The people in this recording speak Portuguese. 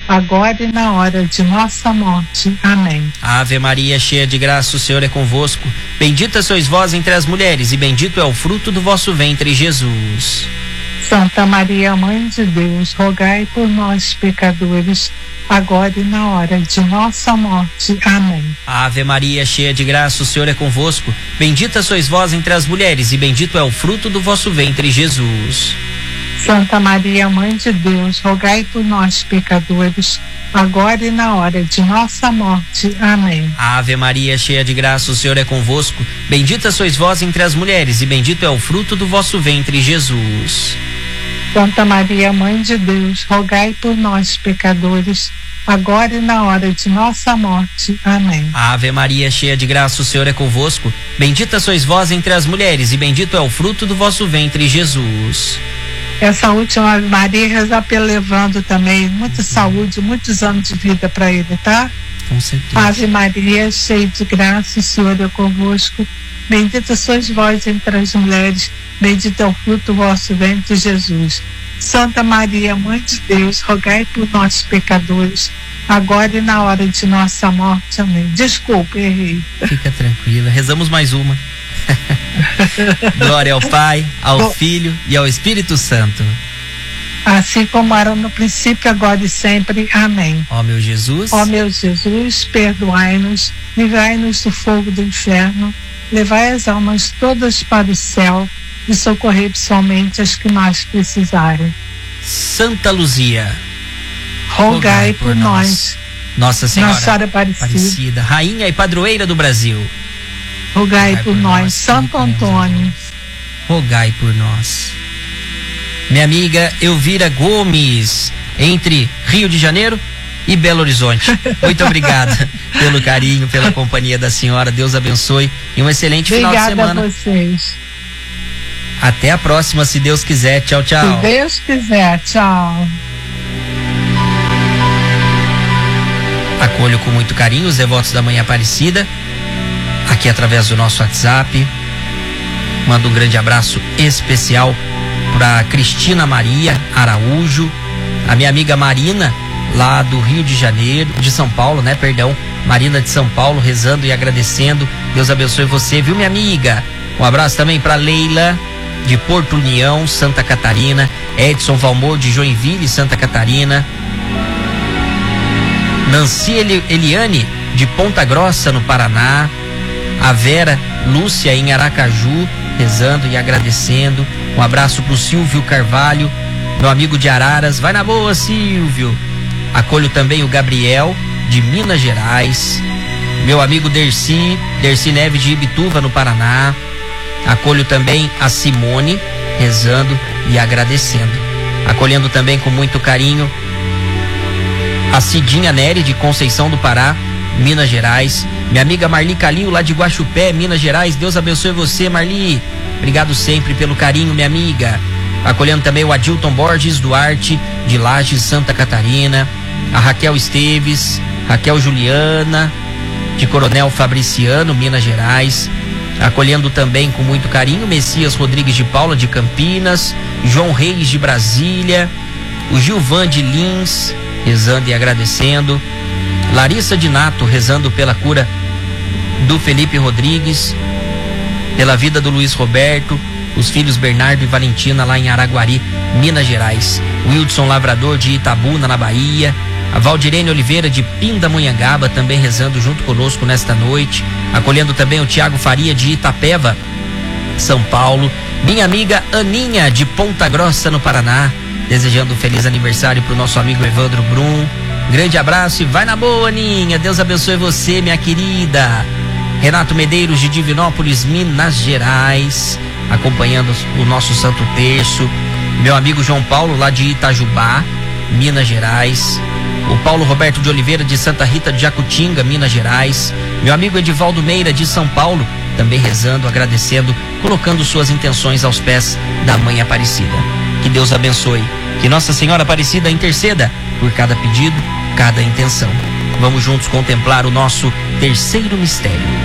agora e na hora de nossa morte. Amém. Ave Maria, cheia de graça, o Senhor é convosco. Bendita sois vós entre as mulheres, e bendito é o fruto do vosso ventre, Jesus. Santa Maria, Mãe de Deus, rogai por nós, pecadores, agora e na hora de nossa morte. Amém. Ave Maria, cheia de graça, o Senhor é convosco. Bendita sois vós entre as mulheres, e bendito é o fruto do vosso ventre, Jesus. Santa Maria, Mãe de Deus, rogai por nós, pecadores, agora e na hora de nossa morte. Amém. Ave Maria, cheia de graça, o Senhor é convosco. Bendita sois vós entre as mulheres, e bendito é o fruto do vosso ventre, Jesus. Santa Maria, Mãe de Deus, rogai por nós, pecadores, agora e na hora de nossa morte. Amém. Ave Maria, cheia de graça, o Senhor é convosco. Bendita sois vós entre as mulheres, e bendito é o fruto do vosso ventre, Jesus. Essa última Maria, rezar pelo Evandro também, muita saúde, muitos anos de vida para ele, tá? Com certeza. Ave Maria, cheia de graça, o Senhor é convosco. Bendita sois vós entre as mulheres, bendito é o fruto do vosso ventre, Jesus. Santa Maria, Mãe de Deus, rogai por nós, pecadores, agora e na hora de nossa morte. Amém. Desculpa, errei. Fica tranquila, rezamos mais uma. Glória ao Pai, ao Filho e ao Espírito Santo. Assim como era no princípio, agora e sempre. Amém. Ó meu Jesus. Ó meu Jesus, perdoai-nos, livrai-nos do fogo do inferno, levai as almas todas para o céu e socorrei principalmente as que mais precisarem. Santa Luzia, rogai por nós. Nossa Senhora, Nossa Senhora Aparecida, Rainha e Padroeira do Brasil, rogai por nós. Santo Antônio, rogai por nós. Minha amiga Elvira Gomes, entre Rio de Janeiro e Belo Horizonte. Muito obrigada pelo carinho, pela companhia da senhora. Deus abençoe e um excelente final de semana. Obrigada a vocês. Até a próxima, se Deus quiser. Tchau, tchau. Se Deus quiser, tchau. Acolho com muito carinho os devotos da Mãe Aparecida, aqui através do nosso WhatsApp. Mando um grande abraço especial para Cristina Maria Araújo, a minha amiga Marina, lá do Rio de Janeiro, de São Paulo, né? Perdão, Marina de São Paulo, rezando e agradecendo. Deus abençoe você, viu, minha amiga? Um abraço também para Leila, de Porto União, Santa Catarina, Edson Valmor, de Joinville, Santa Catarina, Nancy Eliane, de Ponta Grossa, no Paraná, a Vera Lúcia, em Aracaju, rezando e agradecendo. Um abraço pro Silvio Carvalho, meu amigo de Araras. Vai na boa, Silvio. Acolho também o Gabriel, de Minas Gerais, meu amigo Dercy Neves, de Ibituva, no Paraná. Acolho também a Simone, rezando e agradecendo. Acolhendo também com muito carinho a Cidinha Nery, de Conceição do Pará, Minas Gerais. Minha amiga Marli Calil, lá de Guaxupé, Minas Gerais. Deus abençoe você, Marli. Obrigado sempre pelo carinho, minha amiga. Acolhendo também o Adilton Borges Duarte, de Lages, Santa Catarina. A Raquel Esteves, Raquel Juliana, de Coronel Fabriciano, Minas Gerais. Acolhendo também com muito carinho Messias Rodrigues de Paula, de Campinas, João Reis, de Brasília, o Gilvan de Lins, rezando e agradecendo, Larissa de Nato, rezando pela cura do Felipe Rodrigues, pela vida do Luiz Roberto, os filhos Bernardo e Valentina, lá em Araguari, Minas Gerais. Wildson Lavrador, de Itabuna, na Bahia. A Valdirene Oliveira, de Pindamonhangaba, também rezando junto conosco nesta noite. Acolhendo também o Tiago Faria, de Itapeva, São Paulo. Minha amiga Aninha, de Ponta Grossa, no Paraná, desejando um feliz aniversário para o nosso amigo Evandro Brum. Grande abraço e vai na boa, Aninha. Deus abençoe você, minha querida. Renato Medeiros, de Divinópolis, Minas Gerais, acompanhando o nosso Santo Terço. Meu amigo João Paulo, lá de Itajubá, Minas Gerais. O Paulo Roberto de Oliveira, de Santa Rita de Jacutinga, Minas Gerais. Meu amigo Edivaldo Meira, de São Paulo, também rezando, agradecendo, colocando suas intenções aos pés da Mãe Aparecida. Que Deus abençoe, que Nossa Senhora Aparecida interceda por cada pedido, cada intenção. Vamos juntos contemplar o nosso terceiro mistério.